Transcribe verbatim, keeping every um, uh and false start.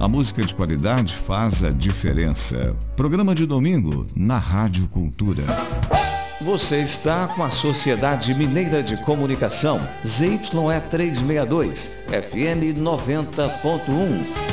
A música de qualidade faz a diferença. Programa de domingo na Rádio Cultura. Você está com a Sociedade Mineira de Comunicação, Z Y E trezentos e sessenta e dois, F M noventa ponto um.